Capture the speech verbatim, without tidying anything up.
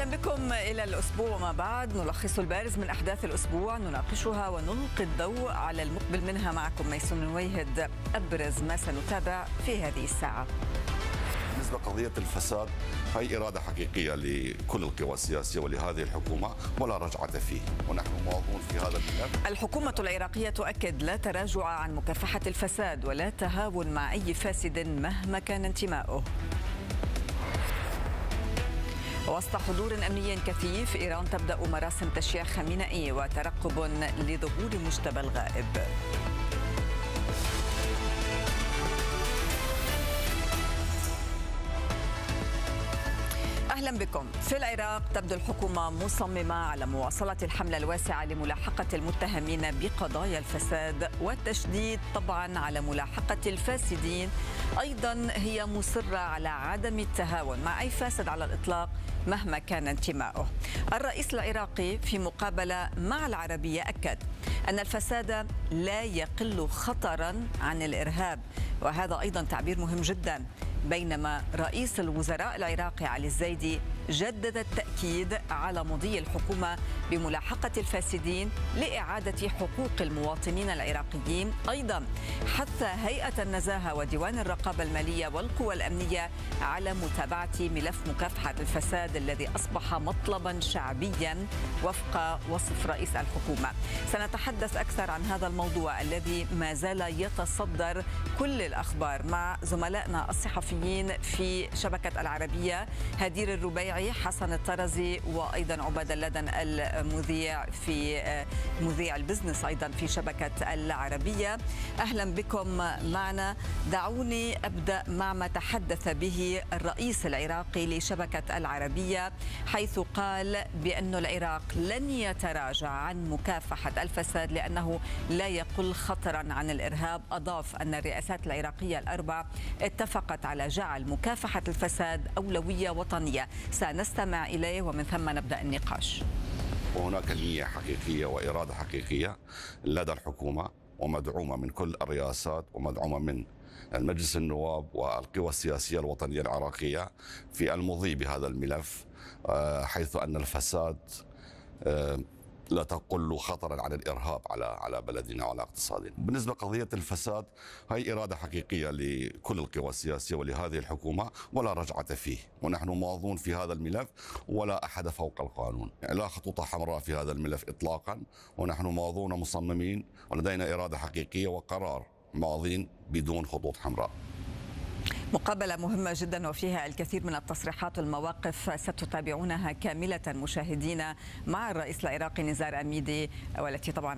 أهلا بكم إلى الأسبوع وما بعد، نلخص البارز من أحداث الأسبوع، نناقشها ونلقي الضوء على المقبل منها. معكم ميسون نويهد. أبرز ما سنتابع في هذه الساعة. بالنسبة لقضية الفساد، هي إرادة حقيقية لكل القوى السياسية ولهذه الحكومة ولا رجعة فيه، ونحن مواظبون في هذا الملف. الحكومة العراقية تؤكد لا تراجع عن مكافحة الفساد ولا تهاون مع أي فاسد مهما كان انتماؤه. وسط حضور أمني كثيف، إيران تبدأ مراسم تشييع خامنئي وترقب لظهور مجتبى الغائب. أهلا بكم. في العراق تبدو الحكومة مصممة على مواصلة الحملة الواسعة لملاحقة المتهمين بقضايا الفساد والتشديد طبعا على ملاحقة الفاسدين. أيضا هي مصرة على عدم التهاون مع أي فاسد على الإطلاق مهما كان انتماؤه. الرئيس العراقي في مقابلة مع العربية أكد أن الفساد لا يقل خطرا عن الإرهاب، وهذا أيضا تعبير مهم جدا. بينما رئيس الوزراء العراقي علي الزيدي جدد التأكيد على مضي الحكومة بملاحقة الفاسدين لإعادة حقوق المواطنين العراقيين. أيضا حث هيئة النزاهة وديوان الرقابة المالية والقوى الأمنية على متابعة ملف مكافحة الفساد الذي أصبح مطلبا شعبيا وفق وصف رئيس الحكومة. سنتحدث أكثر عن هذا الموضوع الذي ما زال يتصدر كل الأخبار مع زملائنا الصحفيين في شبكة العربية، هدير الربيعي، حسن الطرزي، وأيضا عباد اللدن المذيع في مذيع البزنس أيضا في شبكة العربية. أهلا بكم معنا. دعوني أبدأ مع ما تحدث به الرئيس العراقي لشبكة العربية، حيث قال بأن العراق لن يتراجع عن مكافحة الفساد لأنه لا يقل خطرا عن الإرهاب. أضاف أن الرئاسات العراقية الأربع اتفقت على جعل مكافحة الفساد أولوية وطنية. سنستمع إليه ومن ثم نبدأ النقاش. وهناك نية حقيقية وإرادة حقيقية لدى الحكومة ومدعومة من كل الرئاسات ومدعومة من المجلس النواب والقوى السياسية الوطنية العراقية في المضي بهذا الملف، حيث أن الفساد لا تقل خطرا عن الإرهاب على على بلدنا وعلى اقتصادنا. بالنسبة لقضية الفساد، هي إرادة حقيقية لكل القوى السياسية ولهذه الحكومة ولا رجعة فيه، ونحن مواظبون في هذا الملف ولا أحد فوق القانون. لا خطوط حمراء في هذا الملف إطلاقا، ونحن مواظبون مصممين ولدينا إرادة حقيقية وقرار ماضين بدون خطوط حمراء. مقابلة مهمة جدا وفيها الكثير من التصريحات والمواقف ستتابعونها كاملة مشاهدينا مع الرئيس العراقي نزار أميدي، والتي طبعا